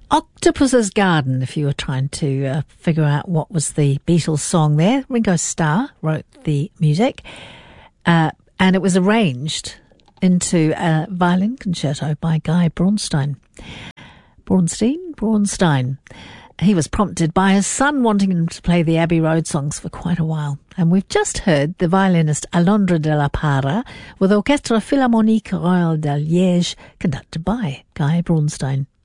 Octopus's Garden, if you were trying to figure out what was the Beatles song there. Ringo Starr wrote the music, and it was arranged into a violin concerto by Guy Braunstein. Braunstein. He was prompted by his son wanting him to play the Abbey Road songs for quite a while. And we've just heard the violinist Alondra de la Parra with Orchestra Philharmonique Royale de Liège, conducted by Guy Braunstein.